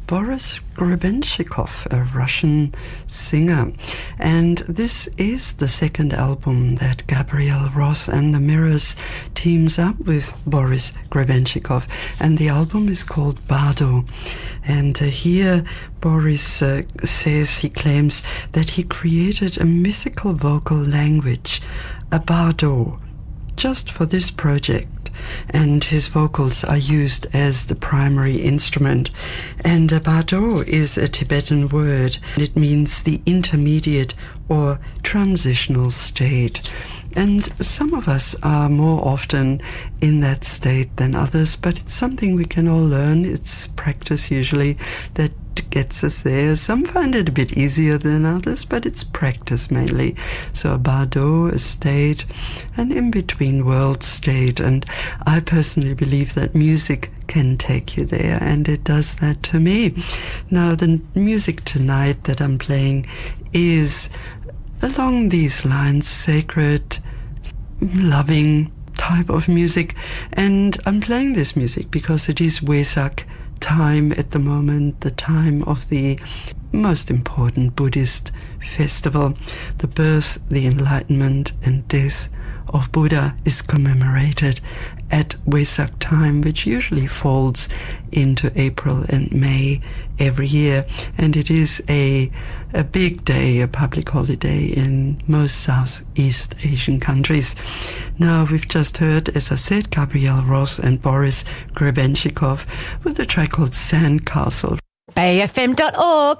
Boris Grebenshchikov, a Russian singer. And this is the second album that Gabriel Ross and the Mirrors teams up with Boris Grebenshchikov. And the album is called Bardo. And here Boris he claims that he created a mythical vocal language, a bardo, just for this project. And his vocals are used as the primary instrument. And bardo is a Tibetan word. It means the intermediate or transitional state. And some of us are more often in that state than others, but it's something we can all learn. It's practice usually that gets us there. Some find it a bit easier than others, but it's practice mainly. So a bardo, a state, an in-between world state. And I personally believe that music can take you there, and it does that to me. Now, the music tonight that I'm playing is along these lines, sacred, loving type of music. And I'm playing this music because it is Wesak time at the moment, the time of the most important Buddhist festival. The birth, the enlightenment and death of Buddha is commemorated at Wesak time, which usually falls into April and May every year. And it is a big day, a public holiday in most Southeast Asian countries. Now, we've just heard, as I said, Gabriel Ross and Boris Grebenshchikov with a track called Sandcastle. BayFM.org,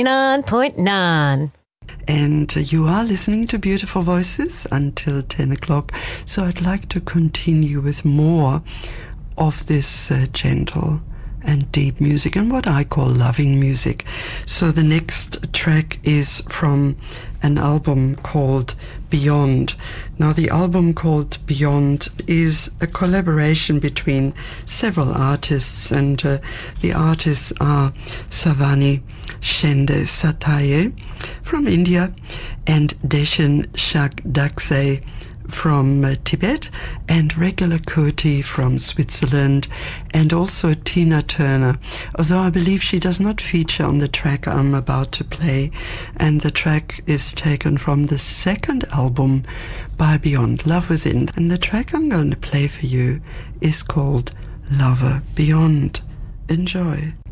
99.9. And you are listening to Beautiful Voices until 10 o'clock. So I'd like to continue with more of this gentle and deep music and what I call loving music. So the next track is from an album called Beyond. Now, the album called Beyond is a collaboration between several artists, and the artists are Savani Shende Sataye from India and Deshin Shagdakse from Tibet, and Regular Kurti from Switzerland, and also Tina Turner, although I believe she does not feature on the track I'm about to play. And the track is taken from the second album by Beyond, Love Within. And the track I'm going to play for you is called Lover Beyond. Enjoy.